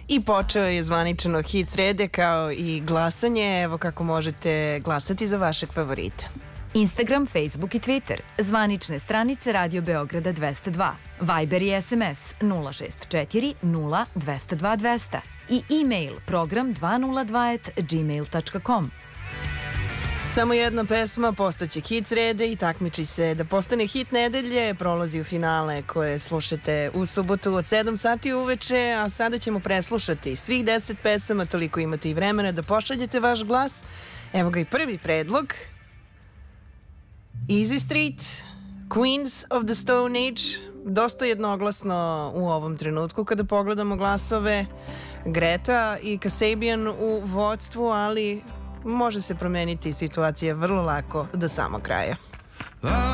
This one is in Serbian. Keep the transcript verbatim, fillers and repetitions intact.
I počeo je zvanično hit srede kao i glasanje. Evo kako možete glasati za vašeg favorita. Instagram, Facebook i Twitter. Zvanične stranice Radio Beograda dvesta dva. Viber i es em es nula šest četiri nula dvesta dva dvesta. I e-mail program dvesta dva at gmail tačka com. Samo jedna pesma postaće hit srede i takmiči se da postane hit nedelje, prolazi u finale koje slušate u subotu od sedam sati uveče, a sada ćemo preslušati svih deset pesama, toliko imate i vremena da pošaljete vaš glas. Evo ga i prvi predlog. Easy Street, Queens of the Stone Age, dosta jednoglasno u ovom trenutku kada pogledamo glasove. Greta i Kasabian u vodstvu, ali može se promeniti situacija vrlo lako do samog kraja.